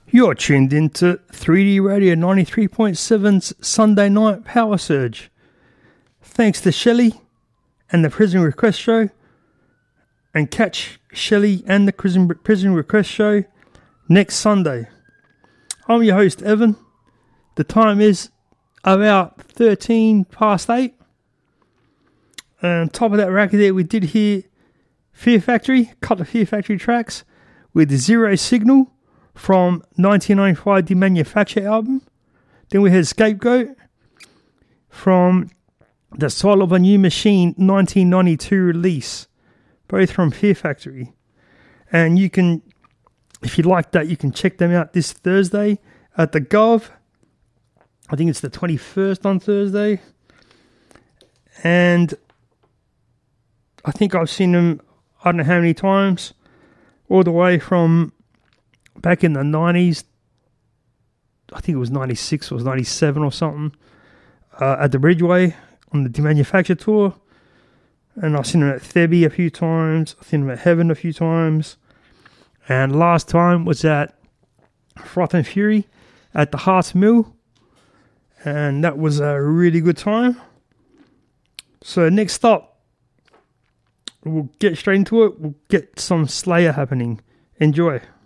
You're tuned into 3D Radio 93.7's Sunday Night Power Surge. Thanks to Shelley and the Prison Request Show. And catch Shelley and the Prison Request Show next Sunday. I'm your host, Evan. The time is about 13 past 8. And top of that racket there, we did hear Fear Factory, a couple of Fear Factory tracks with Zero Signal from 1995 The Manufacture album. Then we had Scapegoat from the Soul of a New Machine 1992 release, both from Fear Factory. And you can, if you like that, you can check them out this Thursday at the Gov. I think it's the 21st on Thursday. And I think I've seen them, I don't know how many times, all the way from back in the 90s. I think it was 96 or it was 97 or something, at the Bridgeway on the Demanufacture tour. And I've seen them at Thebby a few times. I've seen them at Heaven a few times. And last time was at Froth and Fury at the Hearts Mill. And that was a really good time. So next up, we'll get straight into it. We'll get some Slayer happening. Enjoy.